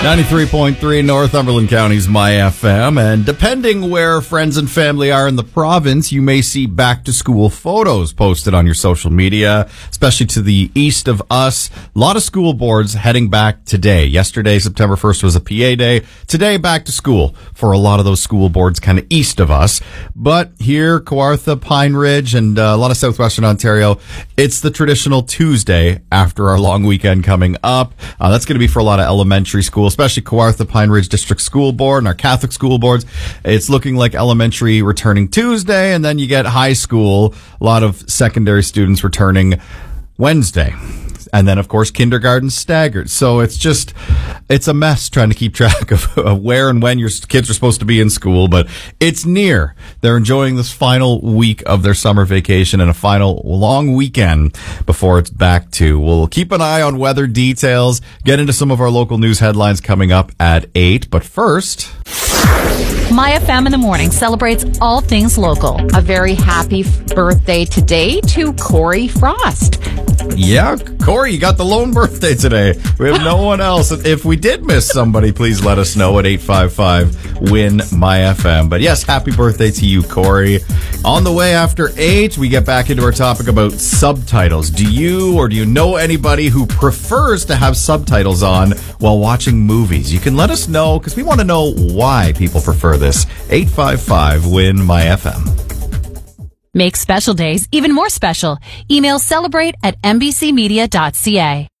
93.3 Northumberland County's My FM, and depending where friends and family are in the province, you may see back to school photos posted on your social media, especially to the east of us. A lot of school boards heading back today. Yesterday, September 1st, was a PA day. Today, back to school for a lot of those school boards kind of east of us. But here, Kawartha, Pine Ridge, and a lot of southwestern Ontario, it's the traditional Tuesday after our long weekend coming up. That's going to be for a lot of elementary schools, especially Kawartha Pine Ridge District School Board and our Catholic school boards. It's looking like elementary returning Tuesday, and then you get high school, a lot of secondary students returning Wednesday. And then, of course, kindergarten staggered. So it's a mess trying to keep track of where and when your kids are supposed to be in school, but it's near. They're enjoying this final week of their summer vacation and a final long weekend before it's back to. We'll keep an eye on weather details, get into some of our local news headlines coming up at 8. But first, My FM in the morning celebrates all things local. A very happy birthday today to Corey Frost. Yeah, Corey, you got the lone birthday today. We have no one else. If we did miss somebody, please let us know at 855-WIN-MY-FM. But yes, happy birthday to you, Corey. On the way after 8, we get back into our topic about subtitles. Do you know anybody who prefers to have subtitles on while watching movies? You can let us know, because we want to know why people prefer this. 855-WIN-MY-FM. Make special days even more special. Email celebrate@nbcmedia.ca.